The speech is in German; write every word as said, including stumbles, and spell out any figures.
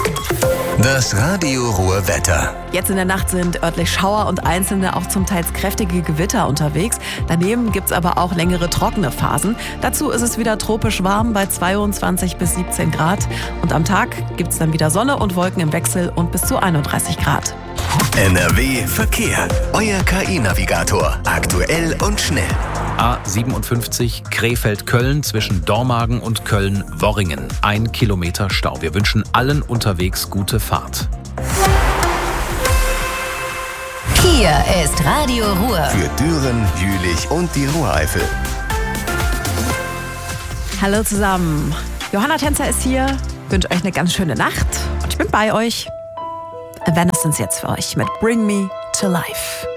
Das Radio Ruhr Wetter. Jetzt in der Nacht sind örtlich Schauer und einzelne auch zum Teil kräftige Gewitter unterwegs. Daneben gibt es aber auch längere trockene Phasen. Dazu ist es wieder tropisch warm bei zweiundzwanzig bis siebzehn Grad. Und am Tag gibt es dann wieder Sonne und Wolken im Wechsel und bis zu einunddreißig Grad. N R W Verkehr. Euer K I-Navigator. Aktuell und schnell. A siebenundfünfzig Krefeld-Köln zwischen Dormagen und Köln-Worringen. Ein Kilometer Stau. Wir wünschen allen unterwegs gute Fahrt. Hier ist Radio Ruhr. Für Düren, Jülich und die Ruhreifel. Hallo zusammen. Johanna Tänzer ist hier. Ich wünsche euch eine ganz schöne Nacht. Und ich bin bei euch. Evanescence jetzt für euch mit Bring Me to Life.